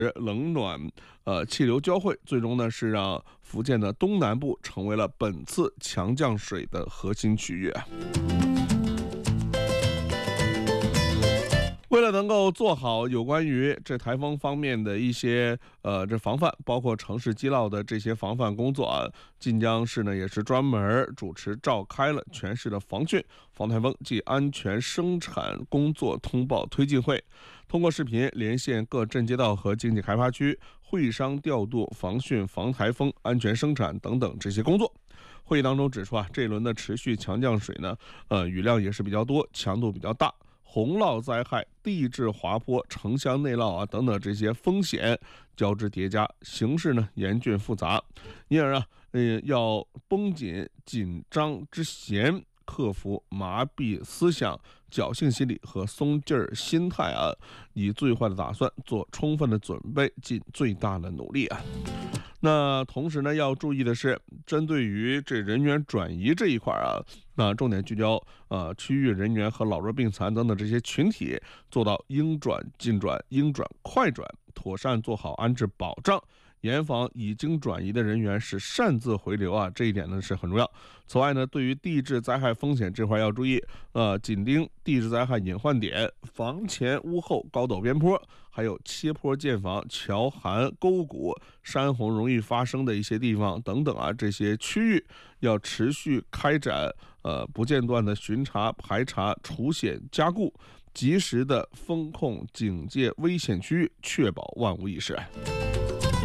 冷暖气流交汇，最终呢是让福建的东南部成为了本次强降水的核心区域。为了能够做好有关于这台风方面的一些这防范，包括城市积涝的这些防范工作啊，晋江市呢也是专门主持召开了全市的防汛、防台风及安全生产工作通报推进会，通过视频连线各镇街道和经济开发区，会商调度防汛、防台风、安全生产等等这些工作。会议当中指出啊，这一轮的持续强降水呢，雨量也是比较多，强度比较大。洪涝灾害、地质滑坡、城乡内涝啊等等这些风险交织叠加，形势呢严峻复杂，因而啊，要绷紧紧张之弦，克服麻痹思想、侥幸心理和松劲儿心态啊，以最坏的打算做充分的准备，尽最大的努力啊。那同时呢，要注意的是，针对于这人员转移这一块啊，那重点聚焦区域人员和老弱病残等等这些群体，做到应转尽转、应转快转，妥善做好安置保障，严防已经转移的人员是擅自回流啊，这一点呢是很重要。此外呢，对于地质灾害风险这块要注意，紧盯地质灾害隐患点、房前屋后高陡边坡，还有切坡建房、桥涵沟谷、山洪容易发生的一些地方等等啊，这些区域要持续开展不间断的巡查、排查、除险加固，及时的风控警戒危险区域，确保万无一失。